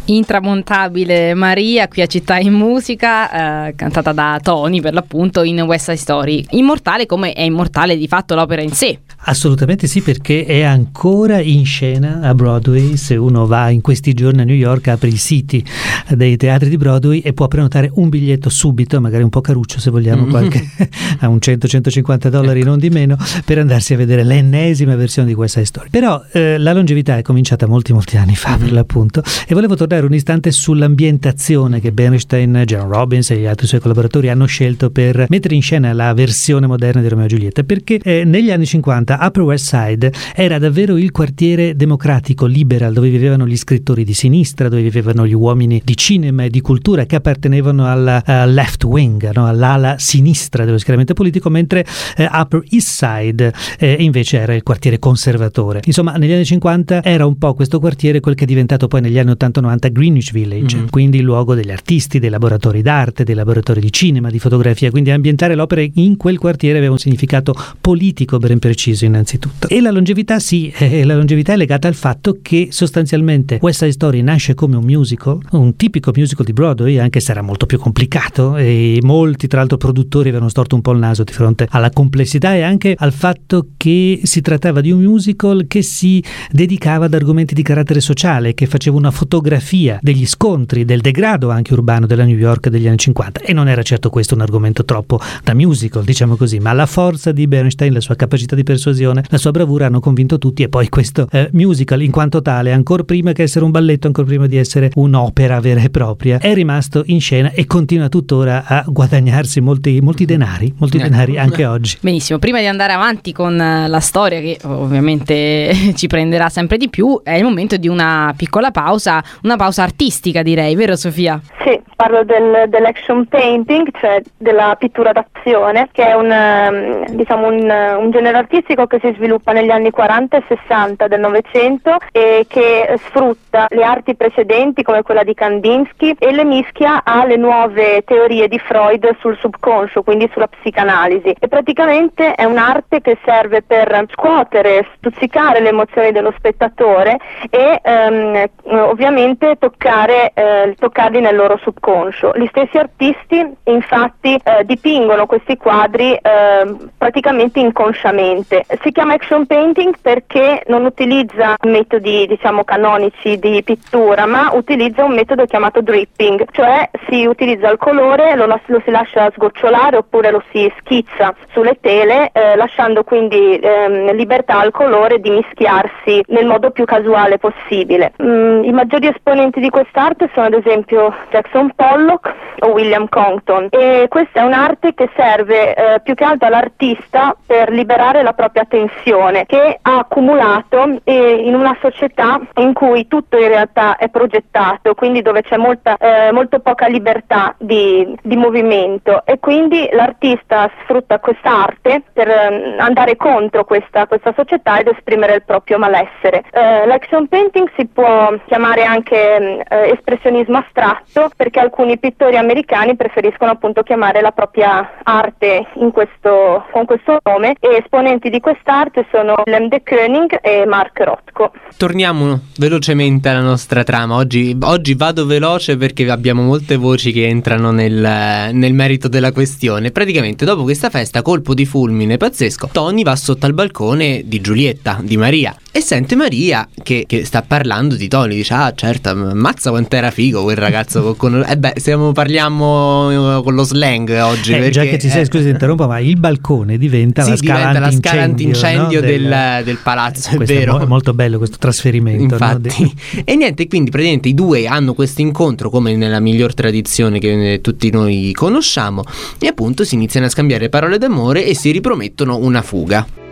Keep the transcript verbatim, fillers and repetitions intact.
Intramontabile Maria, qui a Città in Musica, eh, cantata da Tony per l'appunto in West Side Story. Immortale come è immortale di fatto l'opera in sé. Assolutamente sì, perché è ancora in scena a Broadway. Se uno va in questi giorni a New York, apre i siti dei teatri di Broadway e può prenotare un biglietto subito, magari un po' caruccio se vogliamo, qualche a un cento centocinquanta dollari, non di meno, per andarsi a vedere l'ennesima versione di West Side Story. Però eh, la longevità è cominciata molti molti anni fa, per l'appunto, e volevo tornare un istante sull'ambientazione che Bernstein, Jerome Robbins e gli altri suoi collaboratori hanno scelto per mettere in scena la versione moderna di Romeo e Giulietta, perché eh, negli anni cinquanta Upper West Side era davvero il quartiere democratico, liberal, dove vivevano gli scrittori di sinistra, dove vivevano gli uomini di cinema e di cultura che appartenevano alla uh, left wing, no? all'ala sinistra dello schieramento politico, mentre uh, Upper East Side eh, invece era il quartiere conservatore. Insomma, negli anni cinquanta era un po' questo quartiere quel che è diventato poi negli anni ottanta novanta Greenwich Village, mm-hmm. quindi il luogo degli artisti, dei laboratori d'arte, dei laboratori di cinema, di fotografia, quindi ambientare l'opera in quel quartiere aveva un significato politico ben preciso innanzitutto. E la longevità sì, eh, la longevità è legata al fatto che sostanzialmente West Side Story nasce come un musical, un tipico musical di Broadway, anche se era molto più complicato e molti tra l'altro produttori avevano storto un po' il naso di fronte alla complessità e anche al fatto che si trattava di un musical che si dedicava ad argomenti di carattere sociale, che faceva una fotografia degli scontri, del degrado anche urbano della New York degli anni cinquanta, e non era certo questo un argomento troppo da musical, diciamo così, ma la forza di Bernstein, la sua capacità di persuasione, la sua bravura hanno convinto tutti, e poi questo eh, musical in quanto tale, ancora prima che essere un balletto, ancora prima di essere un'opera vera e propria, è rimasto in scena e continua tuttora a guadagnarsi molti, molti denari, molti denari anche oggi. Benissimo, prima di andare avanti con la storia che ovviamente ci prenderà sempre di più, è il momento di una piccola pausa, una pausa artistica direi, vero Sofia? Sì, parlo del, dell'action painting, cioè della pittura d'azione, che è un, diciamo un, un genere artistico che si sviluppa negli anni quaranta e sessanta del Novecento e che sfrutta le arti precedenti come quella di Kandinsky e le mischia alle nuove teorie di Freud sul subconscio, quindi sulla psicanalisi. E praticamente è un'arte che serve per scuotere, stuzzicare le emozioni dello spettatore e ehm, ovviamente toccare, eh, toccarli nel loro subconscio. Gli stessi artisti infatti eh, dipingono questi quadri eh, praticamente inconsciamente. Si chiama action painting perché non utilizza metodi diciamo canonici di pittura, ma utilizza un metodo chiamato dripping, cioè si utilizza il colore, lo, lo si lascia sgocciolare oppure lo si schizza sulle tele, eh, lasciando quindi ehm, libertà al colore di mischiarsi nel modo più casuale possibile. Mm, I maggiori esponenti di quest'arte sono ad esempio Jackson Pollock o William Compton, e questa è un'arte che serve eh, più che altro all'artista per liberare la propria tensione che ha accumulato eh, in una società in cui tutto in realtà è progettato, quindi dove c'è molta, eh, molto poca libertà di, di movimento, e quindi l'artista sfrutta quest'arte per eh, andare contro questa, questa società ed esprimere il proprio malessere. Eh, l'action painting si può chiamare anche eh, espressionismo astratto, perché alcuni pittori americani preferiscono appunto chiamare la propria arte in questo, con questo nome, e esponenti di quest'arte sono Willem de Kooning e Mark Rothko. Torniamo velocemente alla nostra trama. Oggi, oggi vado veloce perché abbiamo molte voci che entrano nel, nel merito della questione. Praticamente dopo questa festa, colpo di fulmine pazzesco, Tony va sotto al balcone di Giulietta, di Maria, e sente Maria che, che sta parlando di Tony. Dice: ah certo, ammazza quant'era figo quel ragazzo con... Eh beh, stiamo parliamo con lo slang oggi, eh, perché, già che ci sei, eh, scusi ti interrompo, ma il balcone diventa sì, la scala diventa la scala antincendio, no? del, del, del palazzo, è questo vero, è molto bello questo trasferimento, infatti, no? E niente, quindi praticamente i due hanno questo incontro come nella miglior tradizione che tutti noi conosciamo, e appunto si iniziano a scambiare parole d'amore e si ripromettono una fuga.